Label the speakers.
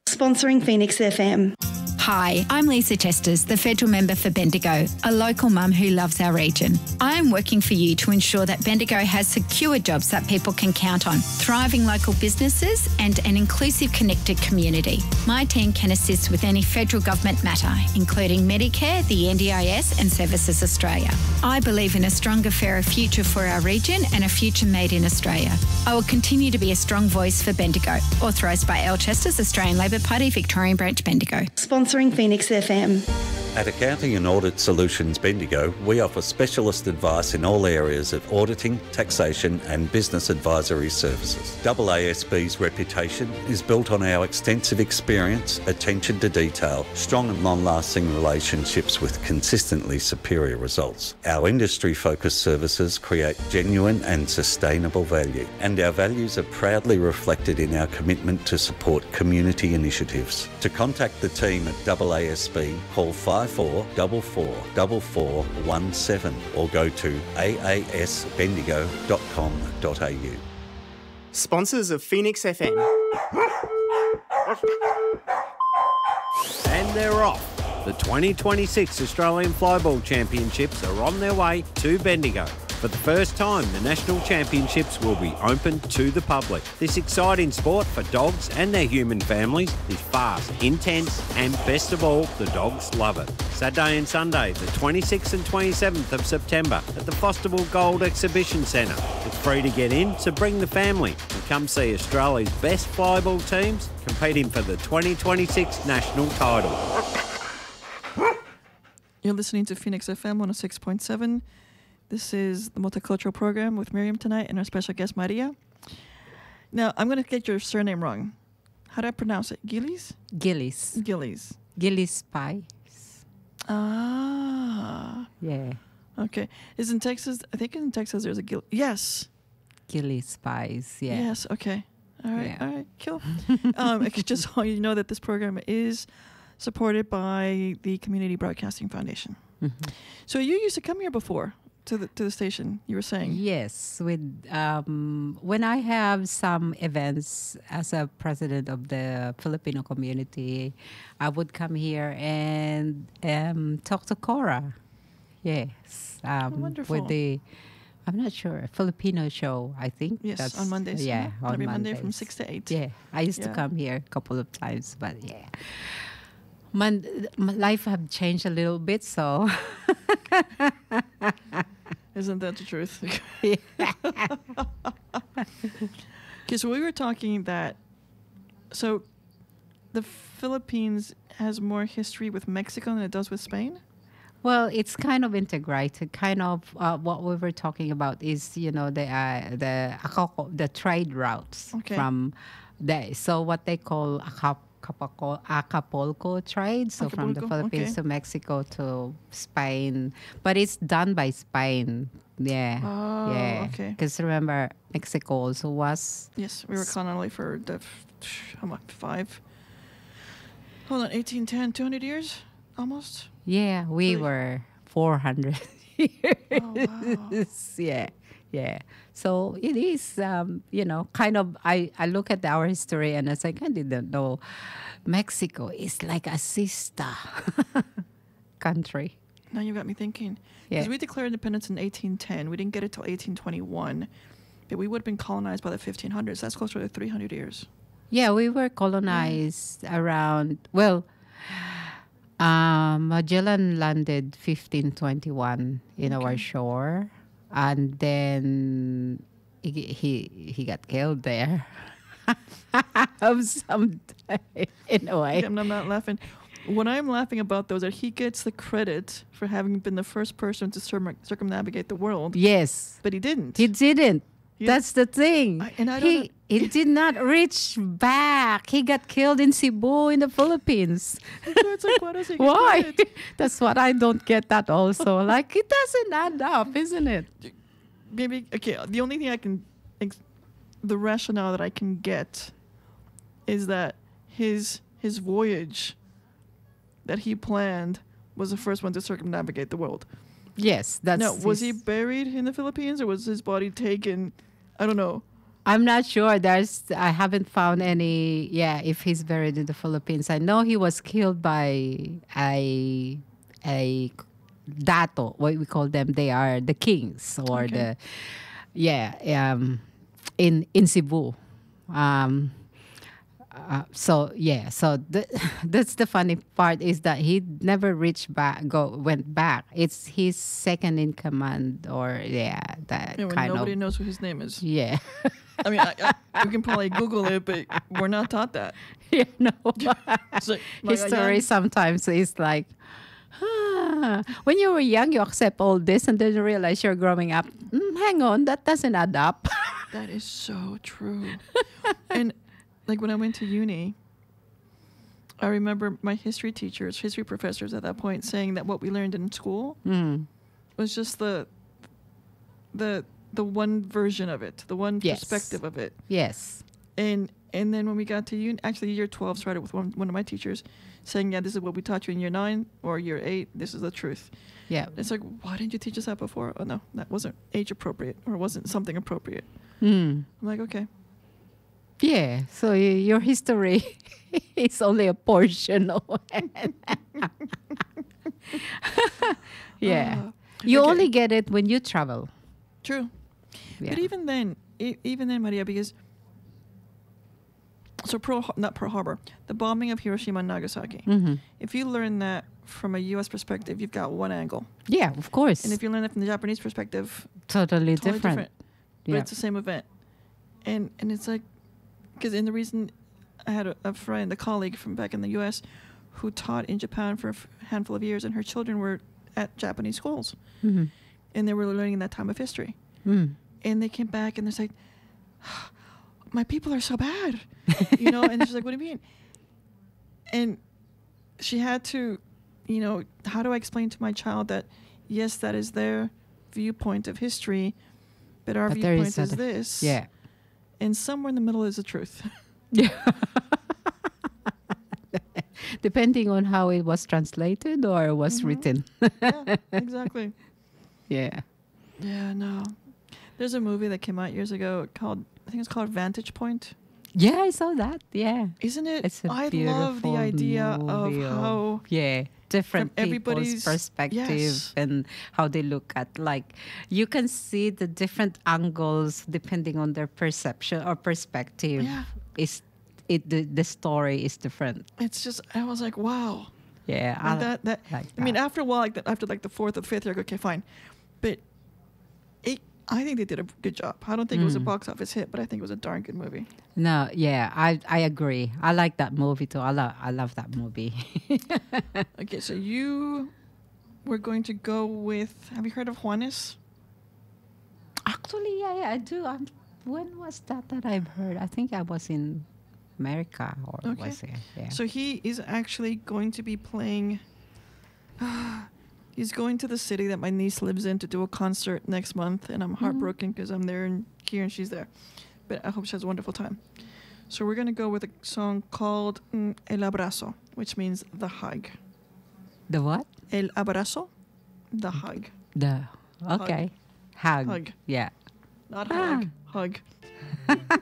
Speaker 1: Sponsoring Phoenix FM.
Speaker 2: Hi, I'm Lisa Chesters, the federal member for Bendigo, a local mum who loves our region. I am working for you to ensure that Bendigo has secure jobs that people can count on, thriving local businesses and an inclusive, connected community. My team can assist with any federal government matter, including Medicare, the NDIS and Services Australia. I believe in a stronger, fairer future for our region and a future made in Australia. I will continue to be a strong voice for Bendigo. Authorised by L Chesters, Australian Labor Party, Victorian Branch, Bendigo.
Speaker 1: Sponsoring Phoenix FM.
Speaker 3: At Accounting and Audit Solutions Bendigo, we offer specialist advice in all areas of auditing, taxation and business advisory services. AASB's reputation is built on our extensive experience, attention to detail, strong and long-lasting relationships with consistently superior results. Our industry-focused services create genuine and sustainable value, and our values are proudly reflected in our commitment to support community initiatives. To contact the team at AASB, call 54444417 or go to aasbendigo.com.au.
Speaker 4: Sponsors of Phoenix FM.
Speaker 5: And they're off. The 2026 Australian Flyball Championships are on their way to Bendigo. For the first time, the National Championships will be open to the public. This exciting sport for dogs and their human families is fast, intense, and best of all, the dogs love it. Saturday and Sunday, the 26th and 27th of September at the Fosterville Gold Exhibition Centre. It's free to get in, so bring the family and come see Australia's best flyball teams competing for the 2026 national title.
Speaker 6: You're listening to Phoenix FM 106.7. This is the Multicultural Program with Miriam tonight and our special guest, Maria. Now, I'm going to get your surname wrong. How do I pronounce it? Gillies?
Speaker 7: Gillies.
Speaker 6: Gillies.
Speaker 7: Gillies Spice.
Speaker 6: Ah.
Speaker 7: Yeah.
Speaker 6: Okay. Is in Texas, I think in Texas there's a Yes.
Speaker 7: Gillies Spice, yeah.
Speaker 6: Yes, okay. All right,
Speaker 7: Yeah.
Speaker 6: all right, cool. Just so you know that this program is supported by the Community Broadcasting Foundation.
Speaker 7: Mm-hmm.
Speaker 6: So you used to come here before to the station, you were saying?
Speaker 7: Yes, with when I have some events as a president of the Filipino community, I would come here and talk to Cora. Yes,
Speaker 6: wonderful.
Speaker 7: with the I'm not sure Filipino show. I think
Speaker 6: Yes, on Mondays.
Speaker 7: Yeah, on
Speaker 6: every Monday
Speaker 7: Mondays.
Speaker 6: from 6 to 8.
Speaker 7: Yeah, I used to
Speaker 6: Yeah.
Speaker 7: come here a couple of times, but yeah. My life have changed a little bit, so
Speaker 6: Isn't that the truth?
Speaker 7: yeah.
Speaker 6: Okay, so we were talking that, so the Philippines has more history with Mexico than it does with Spain?
Speaker 7: Well, it's kind of integrated. Kind of what we were talking about is, the trade routes
Speaker 6: Okay.
Speaker 7: from so what they call Acapulco trade. So from the
Speaker 6: Acapulco,
Speaker 7: Philippines
Speaker 6: okay.
Speaker 7: to Mexico to Spain, but it's done by Spain. Yeah,
Speaker 6: Oh,
Speaker 7: yeah.
Speaker 6: okay.
Speaker 7: Because remember, Mexico also was.
Speaker 6: Yes, we were colonized for how much, 1810, 200 years? Almost?
Speaker 7: Yeah, we
Speaker 6: Really?
Speaker 7: were 400 years.
Speaker 6: Oh, wow.
Speaker 7: Yeah. So it is, kind of, I look at our history and I was like, I didn't know Mexico is like a sister country.
Speaker 6: Now you got me thinking. Because
Speaker 7: Yeah.
Speaker 6: we declared independence in 1810. We didn't get it till 1821. But we would have been colonized by the 1500s. That's closer to 300 years.
Speaker 7: Yeah, we were colonized around, Magellan landed 1521 in our shore. And then he got killed there. Of some in a way.
Speaker 6: Yeah, I'm not laughing. What I'm laughing about, though, is that he gets the credit for having been the first person to circumnavigate the world.
Speaker 7: Yes.
Speaker 6: But he didn't.
Speaker 7: He didn't.
Speaker 6: He-
Speaker 7: That's the thing.
Speaker 6: I don't
Speaker 7: He did not reach back. He got killed in Cebu in the Philippines.
Speaker 6: So it's like, why does he get
Speaker 7: Why?
Speaker 6: credit?
Speaker 7: That's what I don't get that also. Like, it doesn't add up, isn't it?
Speaker 6: Maybe, okay, the only thing I can, the rationale that I can get is that his voyage that he planned was the first one to circumnavigate the world.
Speaker 7: Yes, that's.
Speaker 6: Now, was he buried in the Philippines or was his body taken, I don't know,
Speaker 7: I'm not sure. I haven't found any. Yeah, if he's buried in the Philippines, I know he was killed by a dato. What we call them, they are the kings or
Speaker 6: Okay.
Speaker 7: in Cebu. That's the funny part is that he never went back. It's his second in command, or that
Speaker 6: Yeah, when
Speaker 7: kind
Speaker 6: nobody
Speaker 7: of
Speaker 6: knows who his name is.
Speaker 7: yeah.
Speaker 6: I mean, we can probably Google it, but we're not taught that.
Speaker 7: You know,
Speaker 6: It's like,
Speaker 7: history sometimes is like, when you were young, you accept all this, and then you realize you're growing up. Hang on, that doesn't add up.
Speaker 6: That is so true. And like when I went to uni, I remember my history professors at that point saying that what we learned in school was just the one version of it, the one
Speaker 7: Yes.
Speaker 6: perspective of it.
Speaker 7: Yes.
Speaker 6: And then when we got to uni, actually year 12 started with one of my teachers saying, yeah, this is what we taught you in year 9 or year 8. This is the truth.
Speaker 7: Yeah.
Speaker 6: It's like, why didn't you teach us that before? Oh, no, that wasn't age appropriate or wasn't something appropriate. I'm like, okay.
Speaker 7: Yeah. So your history is only a portion of it. Yeah. You
Speaker 6: okay.
Speaker 7: only get it when you travel.
Speaker 6: True.
Speaker 7: Yeah.
Speaker 6: But even then, Maria, because not Pearl Harbor, the bombing of Hiroshima and Nagasaki. If you learn that from a U.S. perspective, you've got one angle,
Speaker 7: Yeah, of course.
Speaker 6: and if you learn that from the Japanese perspective,
Speaker 7: totally
Speaker 6: totally
Speaker 7: different.
Speaker 6: But
Speaker 7: Yeah.
Speaker 6: it's the same event, and it's like, because in the reason I had a friend, a colleague from back in the U.S. who taught in Japan for a handful of years, and her children were at Japanese schools, and they were learning that time of history. And they came back and they're like, my people are so bad, and she's like, what do you mean? And she had to, how do I explain to my child that, yes, that is their viewpoint of history, but our
Speaker 7: But there
Speaker 6: viewpoint is
Speaker 7: other-
Speaker 6: this.
Speaker 7: Yeah.
Speaker 6: And somewhere in the middle is the truth.
Speaker 7: Depending on how it was translated or was written.
Speaker 6: Yeah, exactly.
Speaker 7: Yeah.
Speaker 6: Yeah, no. There's a movie that came out years ago I think it's called Vantage Point.
Speaker 7: Yeah, I saw that. Yeah.
Speaker 6: Isn't it?
Speaker 7: It's a
Speaker 6: I
Speaker 7: beautiful
Speaker 6: love the idea of
Speaker 7: movie
Speaker 6: how
Speaker 7: different
Speaker 6: from
Speaker 7: people's
Speaker 6: everybody's-
Speaker 7: perspective
Speaker 6: yes.
Speaker 7: and how they look at, like, you can see the different angles depending on their perception or perspective.
Speaker 6: Yeah.
Speaker 7: The story is different.
Speaker 6: it's just, I was like, wow.
Speaker 7: Yeah.
Speaker 6: Like that.
Speaker 7: like
Speaker 6: I mean,
Speaker 7: that.
Speaker 6: after a while, after the fourth or fifth, you're like, okay, fine. But I think they did a good job. I don't think it was a box office hit, but I think it was a darn good movie.
Speaker 7: No, yeah, I agree. I like that movie too. I love that movie.
Speaker 6: Okay, so we're going to go with, have you heard of Juanes?
Speaker 7: Actually, yeah, I do. When was that I've heard? I think I was in America or
Speaker 6: Okay.
Speaker 7: was it? Yeah.
Speaker 6: So he is actually going to be playing. He's going to the city that my niece lives in to do a concert next month, and I'm heartbroken because I'm there and Kieran, she's there. But I hope she has a wonderful time. So we're going to go with a song called El Abrazo, which means the hug.
Speaker 7: The what?
Speaker 6: El Abrazo, the hug.
Speaker 7: The okay. Hug.
Speaker 6: Hug.
Speaker 7: Yeah.
Speaker 6: Not hug, hug.